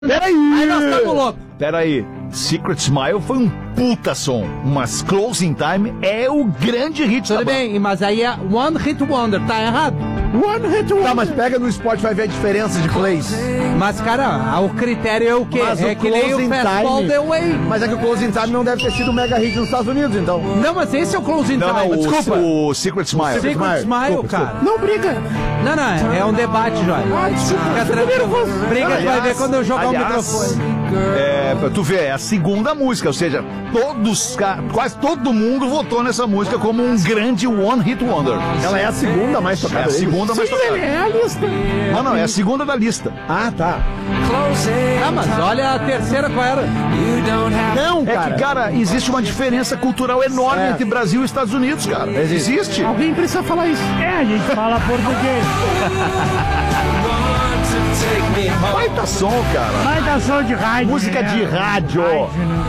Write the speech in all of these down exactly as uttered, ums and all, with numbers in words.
Peraí! Aí nós estamos loucos. Peraí, Secret Smile foi um puta som, mas Closing Time é o grande hit Tudo da banda. bem, mas aí é One Hit Wonder, tá errado? One Hit Wonder. Tá, mas pega no Spotify vai ver a diferença de plays. Mas, cara, o critério é o quê? Mas é o que nem o Closing Fastball Time- The Way. Mas é que o Closing Time não deve ter sido um mega hit nos Estados Unidos, então. Não, mas esse é o Closing Não, não, Time. o, Desculpa. o Secret Smile. Secret Smile, Desculpa, cara. Não briga. Não, não, é um debate, Joy. Ah, desculpa. Fica Fica tranquilo. nervoso. Briga, tu vai Aliás, ver quando eu jogar aliás, o microfone. É, pra tu ver, é a segunda música, ou seja, todos, ca- quase todo mundo votou nessa música como um grande One Hit Wonder. Ela é a segunda mais É tocada a deles? segunda mais Sim, tocada. é a lista. Não, não, é a segunda da lista. Ah, tá. Ah, mas olha a terceira qual era. Não, É cara. que, cara, existe uma diferença cultural enorme É. entre Brasil e Estados Unidos, cara. Existe. Alguém precisa falar isso. É, a gente fala português. Baita som, cara. Vai dar som de rádio. Música né? de rádio. né?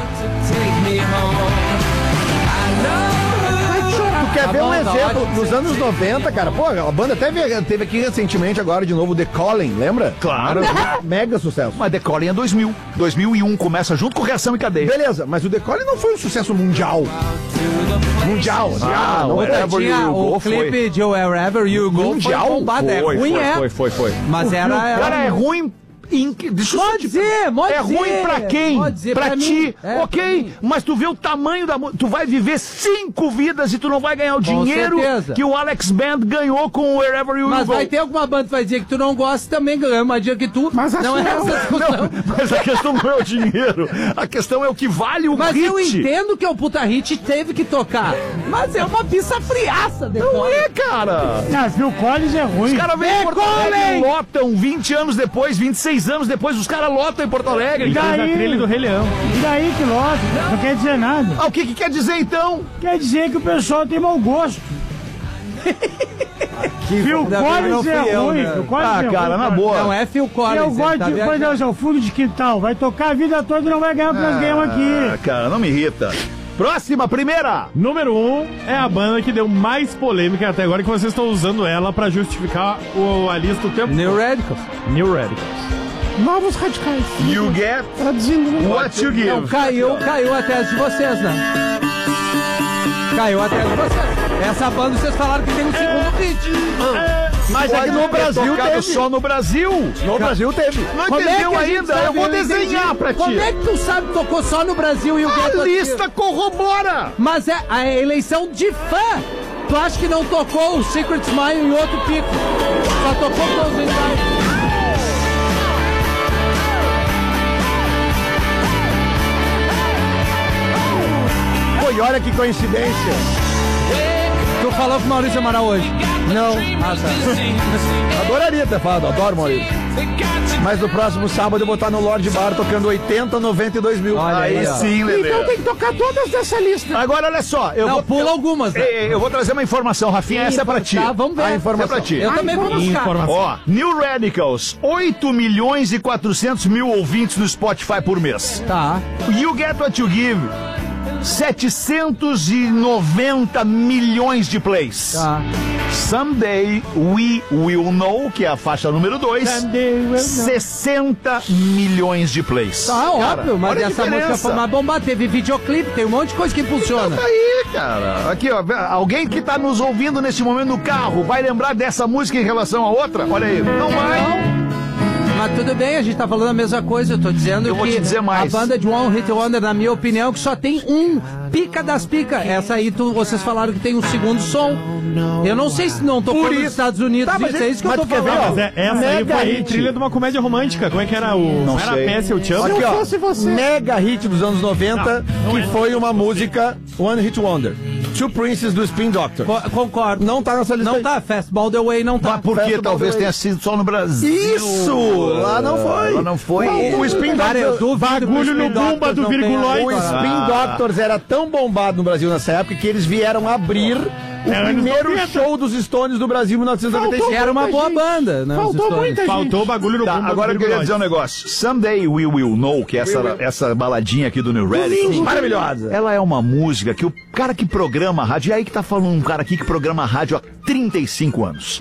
Tu quer Tá ver bom, um tá exemplo? ótimo. Nos anos noventa, cara, pô, a banda até veio- teve aqui recentemente agora de novo The Calling, lembra? Claro. Mega sucesso. Mas The Calling é dois mil. dois mil e um começa junto com Reação em Cadeia. Beleza, mas o The Calling não foi um sucesso mundial. Mundial, assim, Ah, ah, não o é. Wherever Tinha You o Go clipe de Wherever You Go Mundial? foi bombado. É Foi, ruim, foi, é. foi, foi, foi. Mas era... era... Cara, é ruim. Em... Deixa eu só Pode te- dizer, pode É dizer. ruim pra quem? Pode dizer, pra, pra ti, mim. É, ok? pra mim. Mas tu vê o tamanho da música. Tu vai viver cinco vidas e tu não vai ganhar o dinheiro certeza. que o Alex Band ganhou com o Wherever You Mas Go. vai ter alguma banda que vai dizer que tu não gosta e também ganhar mais dinheiro que tu. Mas não é acho- essa a discussão. Não, mas a questão não é o dinheiro. A questão é o que vale o Mas hit. eu entendo que o puta hit teve que tocar. Mas é uma pista friaça, Não depois. é, cara. Não, Phil Collins é ruim. Os caras vêm em Porto Alegre e lotam vinte anos depois, vinte e seis anos depois, os caras lotam em Porto Alegre. E daí? do Rei Leão. E daí que lógico, não quer dizer nada. Ah, o que, que quer dizer então? Quer dizer que o pessoal tem mau gosto. Phil Ainda bem que Collins não fui é eu, ruim. né? Phil Collins Ah, é cara, ruim, na boa. Não é Phil Collins. Eu ele gosto tá de, por viajando. exemplo, o fundo de quintal. Vai tocar a vida toda e não vai ganhar o que nós ganhamos Ah, aqui. cara, não me irrita. Próxima, primeira. Número um é a banda que deu mais polêmica até agora, que vocês estão usando ela pra justificar o, a lista do tempo. New Radicals. New Radicals. Novos radicais. You get Traduzindo. what you give. Não, caiu, caiu a tese de vocês, né? Caiu a tese de vocês. Essa banda vocês falaram que tem um segundo hit. Mas é que no Pode ter Brasil tocado teve. só no Brasil. No Brasil teve. Não Como é que entendeu a gente ainda? sabe? Eu vou entendi. desenhar pra ti. Como é que tu sabe que tocou só no Brasil e o A Get What lista corrobora. Mas é a eleição de fã. Tu acha que não tocou o Secret Smile em outro pico? Só tocou Closing Time. Pô, e olha que coincidência. Tu falou com o Maurício Amaral hoje. Não. Ah, tá. Adoraria ter falado, adoro Maurício. Mas no próximo sábado eu vou estar no Lorde Bar tocando oitenta, noventa e dois mil. Olha Aí aí, ó. sim, Lelê. Então tem que tocar todas dessa lista. Agora, olha só. Eu Não, vou, pula algumas, né? Ei, ei, eu vou trazer uma informação, Rafinha. Essa é pra ti. Tá, vamos ver. A informação. É pra ti. Eu também vou buscar. Ó, New Radicals, oito milhões e quatrocentos mil ouvintes no Spotify por mês. Tá. You Get What You Give, setecentos e noventa milhões de plays. Tá. Someday We Will Know, que é a faixa número dois, sessenta milhões de plays. Tá, Cara, óbvio, mas olha a essa música diferença. foi mais bombada. Teve videoclipe, tem um monte de coisa que impulsiona. Tá aí, cara. Aqui, ó. Alguém que tá nos ouvindo nesse momento no carro vai lembrar dessa música em relação a outra? Olha aí. Não vai. Mas tudo bem, a gente tá falando a mesma coisa. Eu tô dizendo Eu que vou te dizer mais. a banda de One Hit Wonder, na minha opinião, que só tem um pica das picas. Essa aí, tu, vocês falaram que tem um segundo som. Eu não sei se não tocou Por nos isso. Estados Unidos. Tá, mas isso é isso que eu mas tô tu quer ver, falando. ó? Mas é, essa aí Mega foi hit. trilha de uma comédia romântica. Como é que era o... Não era sei. a peça Eu Te Amo? Aqui, ó, fosse você. mega hit dos anos noventa, que foi uma música One Hit Wonder. Two Princes do Spin Doctor. Co- Concordo. Não tá nessa lista Não aí. tá, Fastball the Way não tá. Mas porque Festa talvez Ball tenha sido só no Brasil. Isso! Lá não foi. Lá não foi. O, o Spin Cara, eu Doctor... duvido que o Bagulho no Spin bumba Doctors do não tenha virguloide. O isso. Spin Ah. Doctors era tão bombado no Brasil nessa época que eles vieram abrir o É, anos primeiro noventa. show dos Stones do Brasil em mil novecentos e noventa e cinco. Era uma boa banda, né? os Faltou Stones. muita gente. Faltou o bagulho no Tá, bumba agora eu do queria virguloide. dizer um negócio. Someday We Will Know, que é essa, essa baladinha aqui do New Radicals. Maravilhosa. Ela é uma música que o cara que programa a rádio, e aí que tá falando um cara aqui que programa a rádio há trinta e cinco anos.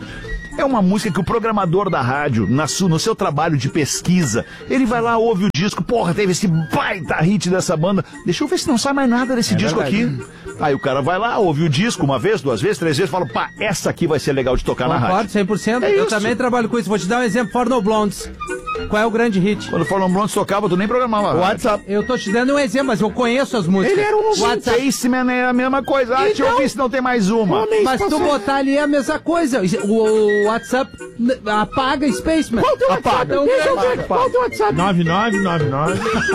É uma música que o programador da rádio, na su, no seu trabalho de pesquisa, ele vai lá, ouve o disco, porra, teve esse baita hit dessa banda, deixa eu ver se não sai mais nada desse é disco verdade. aqui. Aí o cara vai lá, ouve o disco uma vez, duas vezes, três vezes, fala, pá, essa aqui vai ser legal de tocar Concordo, na rádio. cem por cento. É eu isso. também trabalho com isso. Vou te dar um exemplo, For No Blondes. Qual é o grande hit? Quando o For No Blondes tocava, tu nem programava. WhatsApp. Eu tô te dando um exemplo, mas eu conheço as músicas. Ele era um Spaceman, é a mesma coisa. Ah, deixa eu ver se não tem mais uma. Mas tu botar ali é a mesma coisa. O WhatsApp apaga Spaceman. Qual teu WhatsApp? Então, deixa eu ver. Qual teu WhatsApp? nove nove nove nove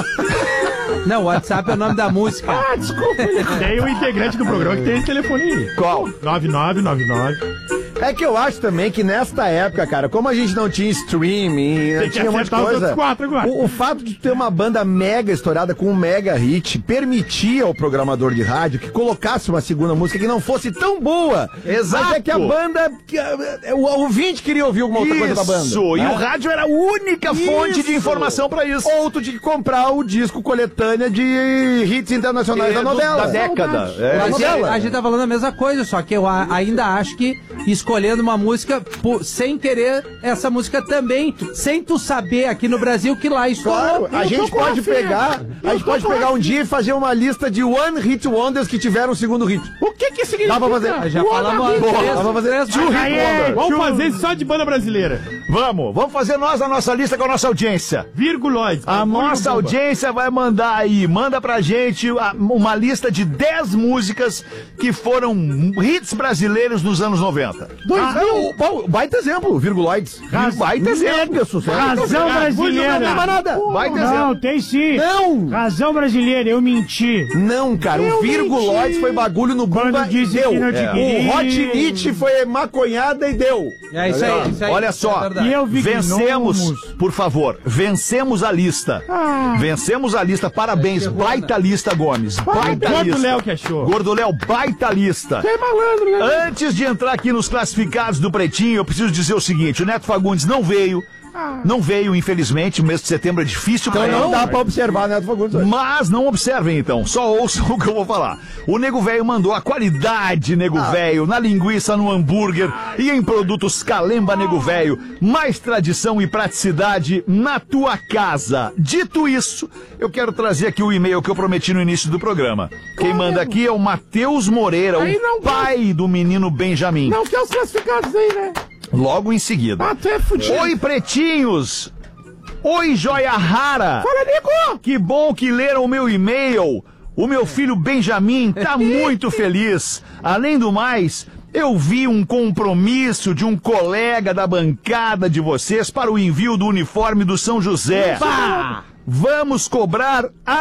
Não, o WhatsApp é o nome da música. Ah, desculpa. Tem um integrante do programa que tem esse telefone aí. Qual? nove nove nove nove É que eu acho também que nesta época, cara, como a gente não tinha streaming, não tinha um monte de coisa, o, o fato de ter uma banda mega estourada com um mega hit permitia ao programador de rádio que colocasse uma segunda música que não fosse tão boa. Exato. Mas é que a banda, que, o ouvinte queria ouvir alguma outra isso. coisa da banda. Isso, e é? o rádio era a única isso. fonte de informação pra isso. Ou tu tinha que comprar o disco coletânea de hits internacionais é, da novela. Da década. É. A, gente, a gente tá falando a mesma coisa, só que eu a, ainda acho que escolhendo uma música por, sem querer essa música também, sem tu saber aqui no Brasil que lá estourou. Claro, a gente pode pegar, a gente pode pegar um dia e fazer uma lista de One Hit Wonders que tiveram o segundo hit. O que que significa? Dá pra fazer. Já falamos Porra, dá pra fazer três, two hit wonder. Vamos fazer só de banda brasileira. Vamos, vamos fazer nós a nossa lista com a nossa audiência. Virguloides. A nossa audiência vai mandar aí, manda pra gente uma lista de dez músicas que foram hits brasileiros nos anos noventa. Dois ah, mil. O, baita exemplo, Virguloides. Raz... Baita exemplo. Mega sucesso. Razão brasileira. Não tem nada. Baita não, exemplo. tem sim. Não. Razão brasileira, eu menti. Não, cara, eu o Virguloides foi bagulho no Bumba e deu. É. O Hot Nit foi maconhada e deu. É isso aí, isso aí. Olha só, e eu vi vencemos, gnomos. por favor, vencemos a lista. Ah. Vencemos a lista, parabéns, baita lista, Gomes. Baita Gordo lista. Léo que achou. Gordo Léo, baita lista. Tem malandro, né? Antes de entrar aqui nos classificados do Pretinho, eu preciso dizer o seguinte, o Neto Fagundes não veio. Não veio, infelizmente, o mês de setembro é difícil então pra não ele. dá pra observar, Neto Fagundes. Mas não observem, então. Só ouçam o que eu vou falar. O Nego Velho mandou a qualidade, Nego ah. Velho, na linguiça, no hambúrguer e em produtos Calemba, Nego Velho. Mais tradição e praticidade na tua casa. Dito isso, eu quero trazer aqui o e-mail que eu prometi no início do programa. Quem manda aqui é o Matheus Moreira, o pai do menino Benjamin. Não quer os classificados aí, né? Logo em seguida. Até fudido. Oi, pretinhos! Oi, joia rara! Fala, Nico! Que bom que leram o meu e-mail! O meu filho Benjamin tá muito feliz. Além do mais, eu vi um compromisso de um colega da bancada de vocês para o envio do uniforme do São José. Pá! Vamos cobrar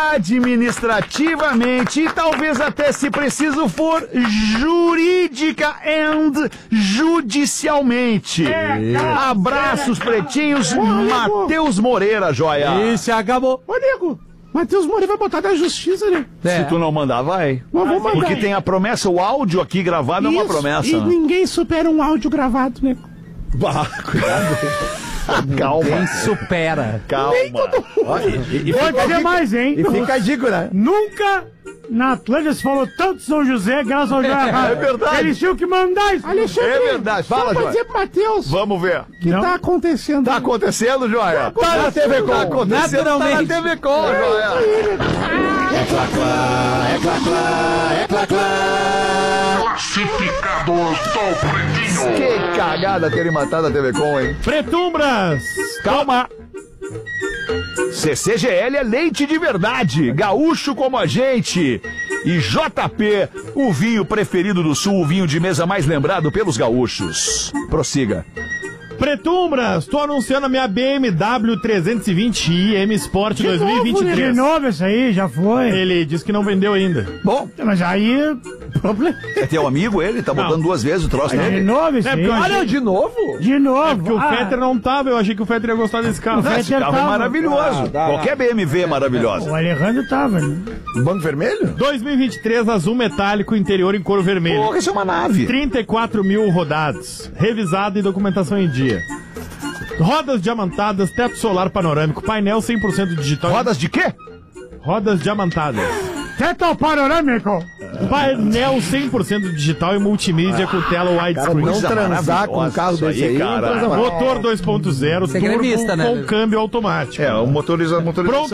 administrativamente e talvez até, se preciso for, jurídica and judicialmente. É, Abraços, pretinhos. Matheus Moreira, joia. Isso, acabou. Ô, Nego, Matheus Moreira vai botar da justiça, né? É. Se tu não mandar, vai. Mas vou mandar. Porque tem a promessa, o áudio aqui gravado Isso, é uma promessa. E ninguém supera um áudio gravado, Nego. Bah, cuidado. Calma. Quem supera. Calma. Ó, e, e, Pode ser mais, hein? E fica a dica, né? Nunca na Atlântica se falou tanto de São José, graças ao Joia Rara. É verdade. Eles tinham que mandar isso. Alexandre, é verdade. Fala, Joia. dizer pro Matheus. Vamos ver. O que não. tá acontecendo? Tá acontecendo, Joia? Tá, tá na T V Com. Tá acontecendo. Naturalmente. Tá na T V Com, Joia. É clá, clá, é clá, clá, é clá, clá. Classificados do Pretinho. Que cagada terem matado a T V Com, hein? Pretumbras. Calma. C C G L é leite de verdade, gaúcho como a gente. E J P, o vinho preferido do Sul, o vinho de mesa mais lembrado pelos gaúchos. Prossiga. Pretumbras, tô anunciando a minha B M W trezentos e vinte i M Sport dois mil e vinte e três. De novo essa aí, já foi. Ele disse que não vendeu ainda. Bom, mas aí... é teu amigo ele? Tá botando não. duas vezes o troço nele. De novo esse é aí. Olha, achei... de novo? De novo. É porque ah. o Fetter não tava, eu achei que o Fetter ia gostar desse carro. Esse carro tava. é maravilhoso. Ah, tá, Qualquer B M W é maravilhosa. O Alejandro tava, né? Banco vermelho? dois mil e vinte e três, azul metálico, interior em couro vermelho. Porra, isso é uma nave. trinta e quatro mil rodados. Revisado e documentação em dia. Rodas diamantadas, teto solar panorâmico, painel cem por cento digital. Rodas de quê? Rodas diamantadas. Teto panorâmico. Painel cem por cento digital e multimídia com tela widescreen. Não transar com um carro desse aí, cara. não transa mais. Motor dois ponto zero, turbo gremista, né? com câmbio automático. É, o motoriza, motorização.